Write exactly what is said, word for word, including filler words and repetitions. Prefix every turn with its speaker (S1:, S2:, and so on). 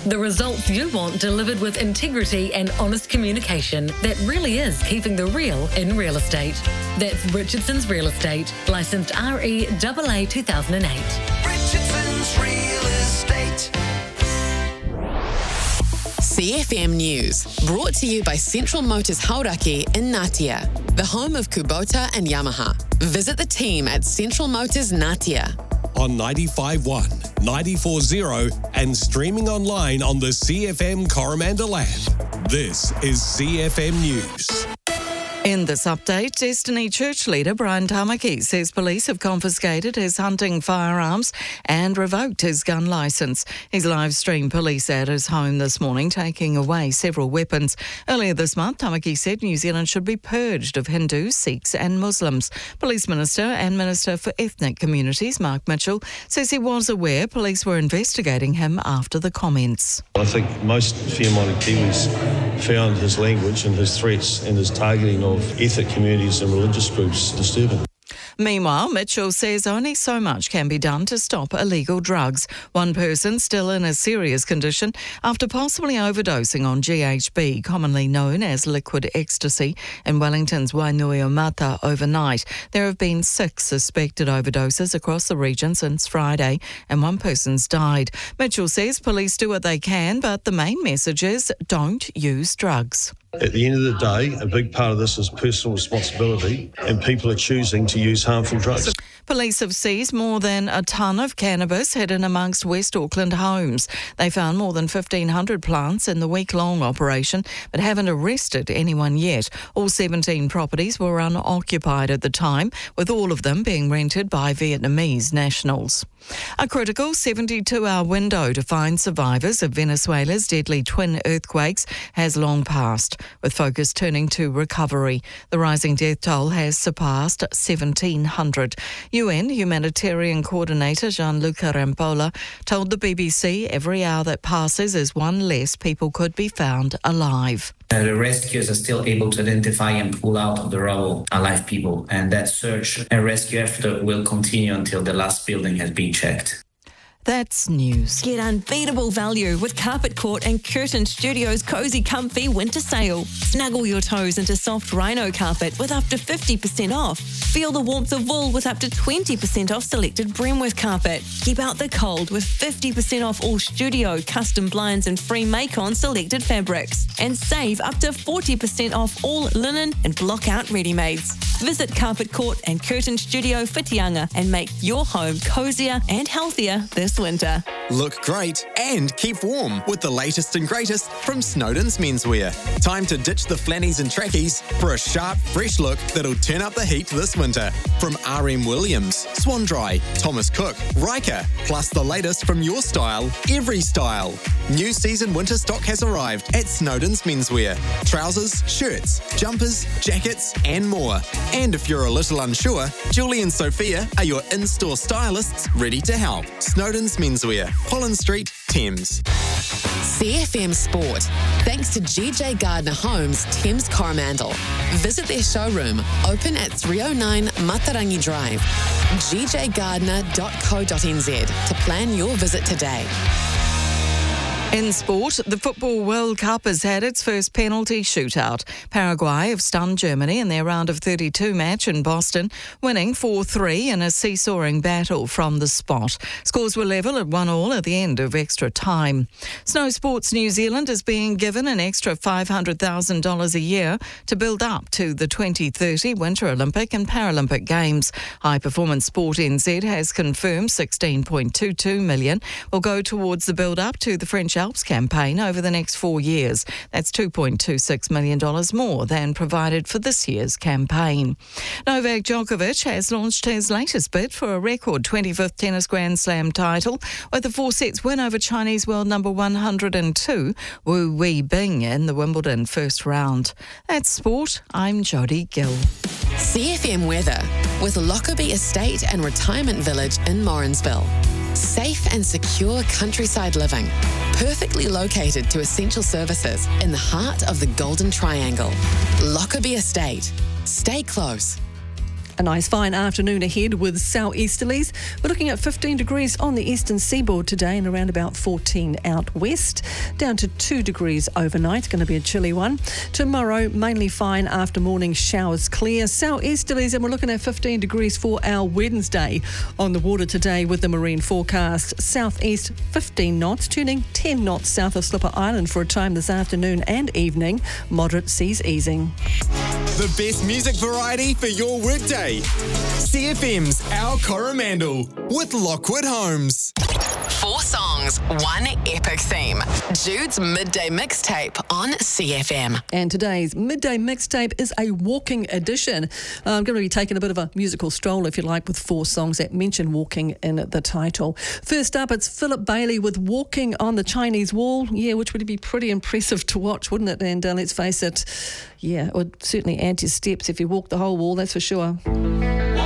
S1: The results you want delivered with integrity and honest communication that really is keeping the real in real estate. That's Richardson's Real Estate, licensed R E A A two thousand eight.
S2: Richardson's Real Estate.
S3: C F M News, brought to you by Central Motors Hauraki in Ngatea, the home of Kubota and Yamaha. Visit the team at Central Motors Ngatea.
S4: On ninety-five point one, ninety-four point zero and streaming online on the C F M Coromandel app. This is C F M News.
S5: In this update, Destiny Church leader Brian Tamaki says police have confiscated his hunting firearms and revoked his gun licence. He's live-streamed police at his home this morning, taking away several weapons. Earlier this month, Tamaki said New Zealand should be purged of Hindus, Sikhs and Muslims. Police Minister and Minister for Ethnic Communities, Mark Mitchell, says he was aware police were investigating him after the comments.
S6: I think most fair-minded Kiwis found his language and his threats and his targeting of ethnic communities and religious groups disturbing.
S5: Meanwhile, Mitchell says only so much can be done to stop illegal drugs. One person still in a serious condition after possibly overdosing on G H B, commonly known as liquid ecstasy, in Wellington's Wainuiomata overnight. There have been six suspected overdoses across the region since Friday, and one person's died. Mitchell says police do what they can, but the main message is don't use drugs.
S6: At the end of the day, a big part of this is personal responsibility, and people are choosing to use harmful drugs.
S5: Police have seized more than a tonne of cannabis hidden amongst West Auckland homes. They found more than fifteen hundred plants in the week-long operation, but haven't arrested anyone yet. All seventeen properties were unoccupied at the time, with all of them being rented by Vietnamese nationals. A critical seventy-two hour window to find survivors of Venezuela's deadly twin earthquakes has long passed, with focus turning to recovery. The rising death toll has surpassed seventeen hundred. U N humanitarian coordinator Gianluca Rampolla told the B B C every hour that passes is one less people could be found alive.
S7: The rescuers are still able to identify and pull out of the rubble alive people, and that search and rescue effort will continue until the last building has been checked.
S5: That's news.
S8: Get unbeatable value with Carpet Court and Curtin Studios' Cozy Comfy Winter Sale. Snuggle your toes into soft rhino carpet with up to fifty percent off. Feel the warmth of wool with up to twenty percent off selected Bremworth carpet. Keep out the cold with fifty percent off all studio, custom blinds and free make-on selected fabrics. And save up to forty percent off all linen and block-out ready-mades. Visit Carpet Court and Curtin Studio Whitianga and make your home cozier and healthier this winter.
S9: Look great and keep warm with the latest and greatest from Snowden's Menswear. Time to ditch the flannies and trackies for a sharp, fresh look that'll turn up the heat this winter. From R M Williams, Swan Dry, Thomas Cook, Riker, plus the latest from your style, every style. New season winter stock has arrived at Snowden's Menswear. Trousers, shirts, jumpers, jackets and more. And if you're a little unsure, Julie and Sophia are your in-store stylists ready to help. Snowden's Menswear, Collins Street, Thames.
S3: C F M Sport, thanks to G J Gardner Homes, Thames Coromandel. Visit their showroom, open at three oh nine Matarangi Drive, g j gardner dot co dot n z to plan your visit today.
S5: In sport, the Football World Cup has had its first penalty shootout. Paraguay have stunned Germany in their round of thirty-two match in Boston, winning four three in a seesawing battle from the spot. Scores were level at one all at the end of extra time. Snow Sports New Zealand is being given an extra five hundred thousand dollars a year to build up to the twenty thirty Winter Olympic and Paralympic Games. High Performance Sport N Z has confirmed sixteen point two two million dollars will go towards the build-up to the French Alps campaign over the next four years. That's two point two six million dollars more than provided for this year's campaign. Novak Djokovic has launched his latest bid for a record twenty-fifth Tennis Grand Slam title with a four-sets win over Chinese world number one hundred two, Wu Weibing, in the Wimbledon first round. That's sport. I'm Jodie Gill.
S3: C F M weather with Lockerbie Estate and Retirement Village in Morrinsville. Safe and secure countryside living, perfectly located to essential services in the heart of the Golden Triangle. Lockerbie Estate. Stay close.
S10: A nice fine afternoon ahead with southeasterlies. We're looking at fifteen degrees on the eastern seaboard today and around about fourteen out west. Down to two degrees overnight. Going to be a chilly one. Tomorrow, mainly fine after morning showers clear. Southeasterlies, and we're looking at fifteen degrees for our Wednesday. On the water today with the marine forecast. Southeast fifteen knots, turning ten knots south of Slipper Island for a time this afternoon and evening. Moderate seas easing.
S9: The best music variety for your workday. C F M's Our Coromandel with Lockwood Homes.
S3: Four songs, one epic theme. Jude's Midday Mixtape on C F M.
S10: And today's Midday Mixtape is a walking edition. Uh, I'm going to be taking a bit of a musical stroll, if you like, with four songs that mention walking in the title. First up, it's Philip Bailey with Walking on the Chinese Wall. Yeah, which would be pretty impressive to watch, wouldn't it? And uh, let's face it, yeah, it would certainly add to steps if you walk the whole wall, that's for sure.